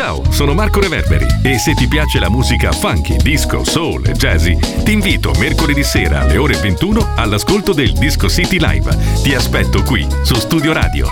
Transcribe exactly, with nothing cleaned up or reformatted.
Ciao, sono Marco Reverberi e se ti piace la musica funky, disco, soul e jazzy, ti invito mercoledì sera alle ore ventuno all'ascolto del Disco City Live. Ti aspetto qui su Studio Radio.